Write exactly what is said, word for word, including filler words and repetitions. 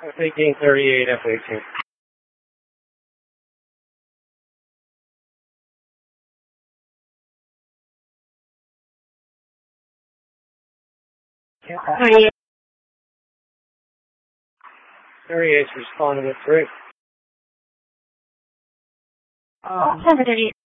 F eighteen thirty-eight, F eighteen. thirty-eight. thirty-eight's responding with three. Um, seven thirty-eight.